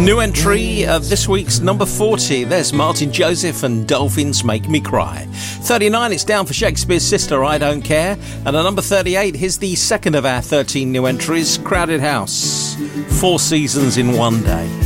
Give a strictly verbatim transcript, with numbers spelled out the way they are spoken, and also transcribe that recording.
New entry of this week's number forty. There's Martin Joseph and Dolphins Make Me Cry. thirty-nine, it's down for Shakespeare's Sister, I Don't Care. And at number thirty-eight, here's the second of our thirteen new entries, Crowded House. Four Seasons in One Day.